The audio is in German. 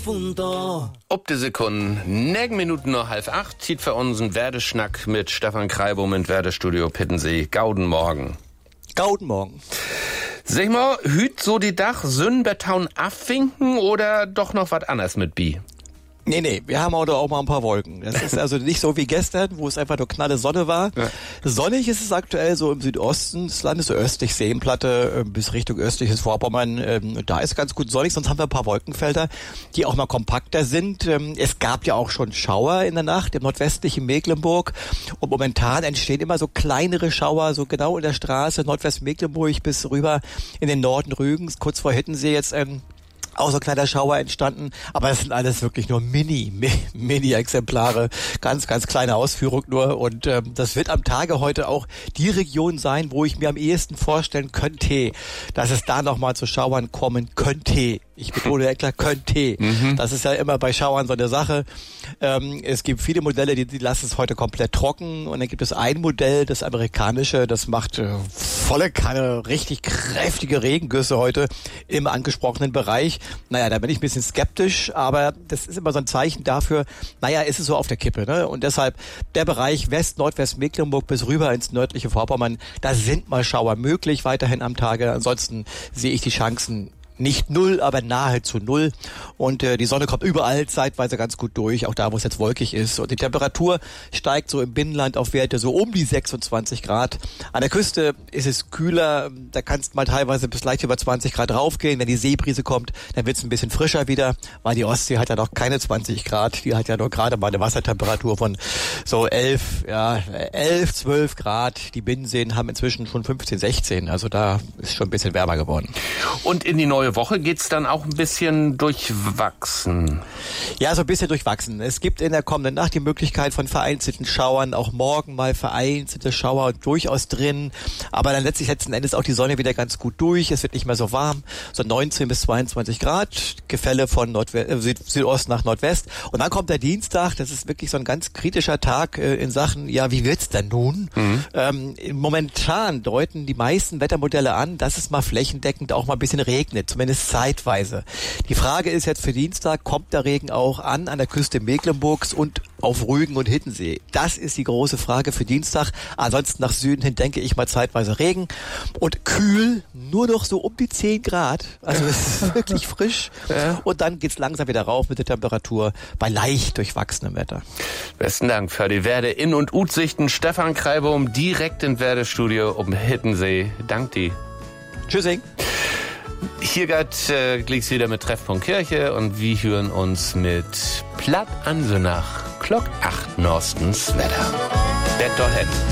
profundo. Ob die Sekunden, 9 Minuten noch 7:30, zieht für uns ein Werdeschnack mit Stefan Kreibum im Werdestudio Pittensee. Gauden Morgen. Gauden Morgen. Sag mal, hüt so die Dach Sünbertaun abwinken oder doch noch was anderes mit Bi? Nee, wir haben heute auch mal ein paar Wolken. Das ist also nicht so wie gestern, wo es einfach nur knalle Sonne war. Ja. Sonnig ist es aktuell so im Südosten des Landes, so östlich Seenplatte bis Richtung östliches Vorpommern. Da ist ganz gut sonnig, sonst haben wir ein paar Wolkenfelder, die auch mal kompakter sind. Es gab ja auch schon Schauer in der Nacht im nordwestlichen Mecklenburg und momentan entstehen immer so kleinere Schauer, so genau in der Straße Nordwest-Mecklenburg bis rüber in den Norden Rügens, kurz vor Hittensee jetzt auch so ein kleiner Schauer entstanden, aber das sind alles wirklich nur Mini-Exemplare, ganz kleine Ausführung nur und das wird am Tage heute auch die Region sein, wo ich mir am ehesten vorstellen könnte, dass es da nochmal zu Schauern kommen könnte. Ich betone ja klar, könnte. Das ist ja immer bei Schauern so eine Sache. Es gibt viele Modelle, die lassen es heute komplett trocken und dann gibt es ein Modell, das amerikanische, das macht volle Kanne, richtig kräftige Regengüsse heute im angesprochenen Bereich. Naja, da bin ich ein bisschen skeptisch, aber das ist immer so ein Zeichen dafür, naja, ist es so auf der Kippe, ne? Und deshalb der Bereich Nordwest-Mecklenburg bis rüber ins nördliche Vorpommern, da sind mal Schauer möglich weiterhin am Tage. Ansonsten sehe ich die Chancen nicht 0, aber nahezu 0. Und die Sonne kommt überall zeitweise ganz gut durch, auch da, wo es jetzt wolkig ist. Und die Temperatur steigt so im Binnenland auf Werte so um die 26 Grad. An der Küste ist es kühler, da kann es mal teilweise bis leicht über 20 Grad raufgehen. Wenn die Seebrise kommt, dann wird es ein bisschen frischer wieder, weil die Ostsee hat ja noch keine 20 Grad. Die hat ja nur gerade mal eine Wassertemperatur von so 11, 12 Grad. Die Binnenseen haben inzwischen schon 15, 16. Also da ist schon ein bisschen wärmer geworden. Und in die neue Woche geht's dann auch ein bisschen durchwachsen. Ja, so ein bisschen durchwachsen. Es gibt in der kommenden Nacht die Möglichkeit von vereinzelten Schauern, auch morgen mal vereinzelte Schauer durchaus drin. Aber dann letzten Endes auch die Sonne wieder ganz gut durch. Es wird nicht mehr so warm, so 19 bis 22 Grad, Gefälle von Südost nach Nordwest. Und dann kommt der Dienstag, das ist wirklich so ein ganz kritischer Tag in Sachen, ja, wie wird's denn nun? Momentan deuten die meisten Wettermodelle an, dass es mal flächendeckend auch mal ein bisschen regnet, zumindest zeitweise. Die Frage ist jetzt für Dienstag, kommt der Regen auch an der Küste Mecklenburgs und auf Rügen und Hittensee? Das ist die große Frage für Dienstag. Ansonsten nach Süden hin denke ich mal zeitweise Regen und kühl, nur noch so um die 10 Grad. Also es ist wirklich frisch. Ja. Und dann geht's langsam wieder rauf mit der Temperatur bei leicht durchwachsenem Wetter. Besten Dank für die Werde In- und Ut-Sichten. Stefan Kreibum direkt im Werdestudio um Hittensee. Dank dir. Tschüssing. Hier geht's wieder mit Treffpunkt Kirche und wir hören uns mit Platt an so nach Glock 8 Nostens Wetter. Der Dollhead.